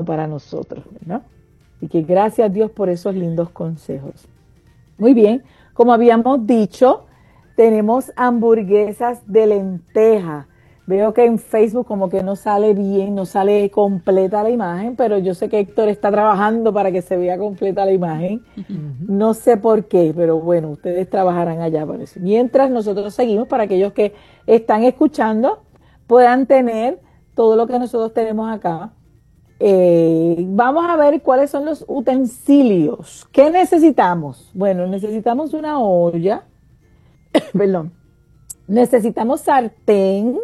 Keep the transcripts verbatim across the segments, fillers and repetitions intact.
para nosotros, ¿no? Y que gracias a Dios por esos lindos consejos. Muy bien, como habíamos dicho, tenemos hamburguesas de lenteja. Veo que en Facebook como que no sale bien, no sale completa la imagen, pero yo sé que Héctor está trabajando para que se vea completa la imagen. Uh-huh. No sé por qué, pero bueno, ustedes trabajarán allá por eso. Mientras nosotros seguimos, para aquellos que están escuchando, puedan tener todo lo que nosotros tenemos acá. Eh, vamos a ver cuáles son los utensilios. ¿Qué necesitamos? Bueno, necesitamos una olla, perdón, necesitamos sartén,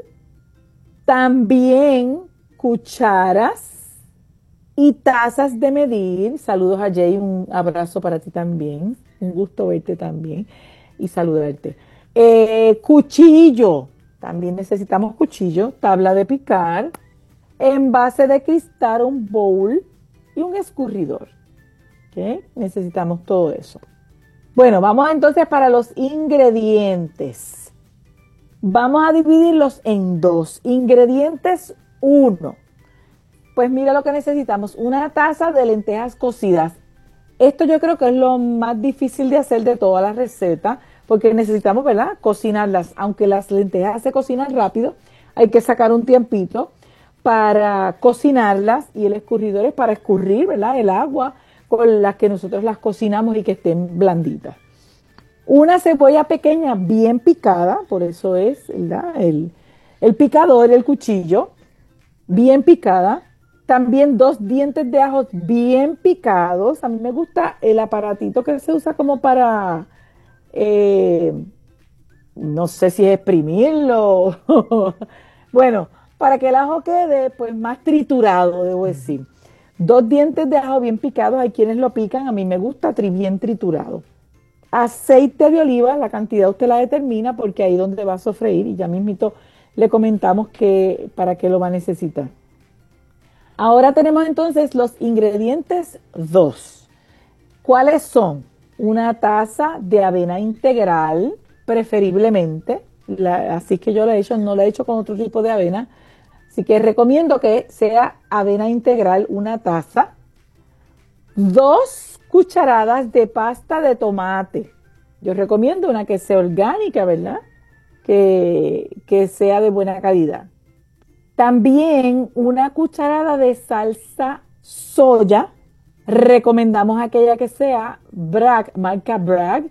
también cucharas y tazas de medir. Saludos a Jay, un abrazo para ti también, un gusto verte también y saludarte. Eh, cuchillo, también necesitamos cuchillo, tabla de picar, envase de cristal, un bowl y un escurridor. ¿Okay? Necesitamos todo eso. Bueno, vamos entonces para los ingredientes. Vamos a dividirlos en dos. Ingredientes uno. Pues mira lo que necesitamos. Una taza de lentejas cocidas. Esto yo creo que es lo más difícil de hacer de toda la receta, porque necesitamos, ¿verdad?, cocinarlas. Aunque las lentejas se cocinan rápido, hay que sacar un tiempito para cocinarlas, y el escurridor es para escurrir, ¿verdad?, el agua con las que nosotros las cocinamos y que estén blanditas. Una cebolla pequeña bien picada, por eso es, ¿verdad?, el, el picador, el cuchillo, bien picada. También dos dientes de ajo bien picados. A mí me gusta el aparatito que se usa como para, eh, no sé si es exprimirlo. Bueno, para que el ajo quede pues más triturado, debo decir. Dos dientes de ajo bien picados, hay quienes lo pican, a mí me gusta tri, bien triturado. Aceite de oliva, la cantidad usted la determina porque ahí es donde va a sofreír, y ya mismito le comentamos que para qué lo va a necesitar. Ahora tenemos entonces los ingredientes dos. ¿Cuáles son? Una taza de avena integral, preferiblemente, la, así que yo la he hecho, no la he hecho con otro tipo de avena, así que recomiendo que sea avena integral, una taza. Dos cucharadas de pasta de tomate. Yo recomiendo una que sea orgánica, ¿verdad? Que, que sea de buena calidad. También una cucharada de salsa soya. Recomendamos aquella que sea Bragg, marca Bragg,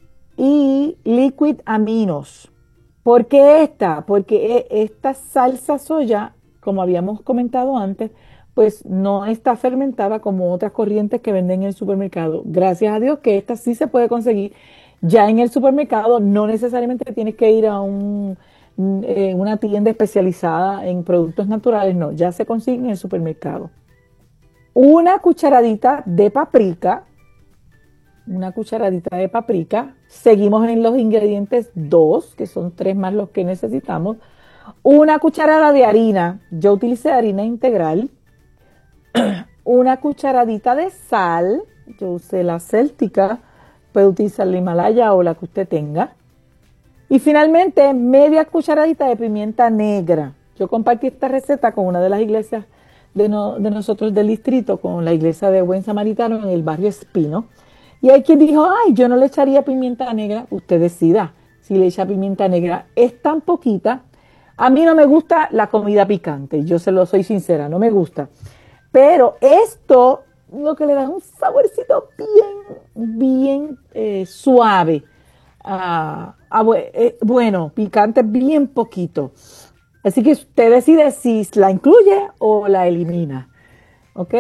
y Liquid Aminos. ¿Por qué esta? Porque esta salsa soya, como habíamos comentado antes, pues no está fermentada como otras corrientes que venden en el supermercado. Gracias a Dios que esta sí se puede conseguir ya en el supermercado. No necesariamente tienes que ir a un, eh, una tienda especializada en productos naturales, no, ya se consigue en el supermercado. Una cucharadita de paprika, una cucharadita de paprika. Seguimos en los ingredientes dos, que son tres más los que necesitamos. Una cucharada de harina, yo utilicé harina integral. Una cucharadita de sal, yo usé la céltica, puede utilizar la Himalaya o la que usted tenga. Y finalmente, media cucharadita de pimienta negra. Yo compartí esta receta con una de las iglesias de, no, de nosotros del distrito, con la iglesia de Buen Samaritano en el barrio Espino. Y hay quien dijo, ay, yo no le echaría pimienta negra. Usted decida si le echa pimienta negra. Es tan poquita. A mí no me gusta la comida picante, yo se lo soy sincera, no me gusta. Pero esto, lo que le da un saborcito bien, bien eh, suave. Ah, ah, eh, bueno, picante bien poquito. Así que usted decide si la incluye o la elimina. ¿Ok?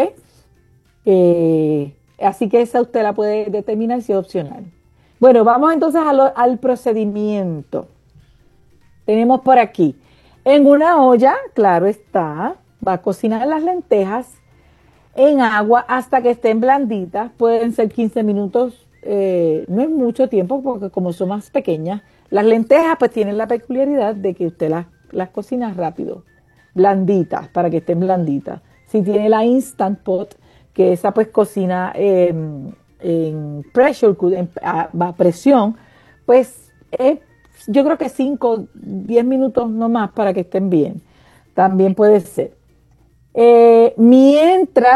Eh, así que esa usted la puede determinar si es opcional. Bueno, vamos entonces a lo, al procedimiento. Tenemos por aquí, en una olla, claro está, va a cocinar las lentejas en agua hasta que estén blanditas. Pueden ser quince minutos, eh, no es mucho tiempo porque como son más pequeñas, las lentejas pues tienen la peculiaridad de que usted las, las cocina rápido, blanditas, para que estén blanditas. Si tiene la Instant Pot, que esa pues cocina eh, en pressure cooker, en, a, a presión, pues eh, yo creo que cinco, diez minutos no más para que estén bien. También puede ser. Eh, mientras